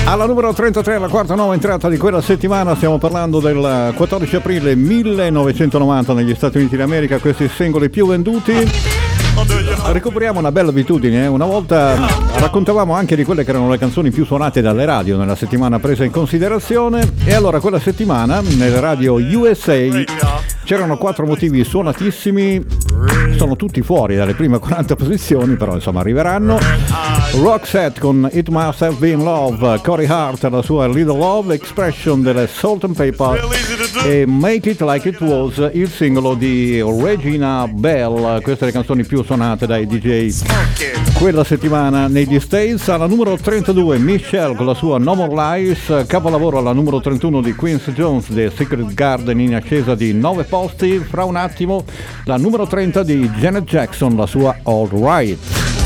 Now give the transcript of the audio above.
Alla numero 33, la quarta nuova entrata di quella settimana, stiamo parlando del 14 aprile 1990 negli Stati Uniti d'America, questi singoli più venduti. Recuperiamo una bella abitudine, una volta raccontavamo anche di quelle che erano le canzoni più suonate dalle radio nella settimana presa in considerazione, e allora quella settimana nelle radio USA c'erano 4 motivi suonatissimi, sono tutti fuori dalle prime 40 posizioni, però insomma arriveranno. Roxette con It Must Have Been Love, Corey Hart la sua Little Love, Expression delle Salt and Pepper e Make It Like It Was, il singolo di Regina Bell. Queste le canzoni più suonate dai DJ quella settimana negli States. Alla numero 32 Michelle con la sua No More Lies, capolavoro. Alla numero 31 di Quincy Jones, The Secret Garden, in ascesa di 9 posti. Fra un attimo la numero 30 di Janet Jackson, la sua All Right.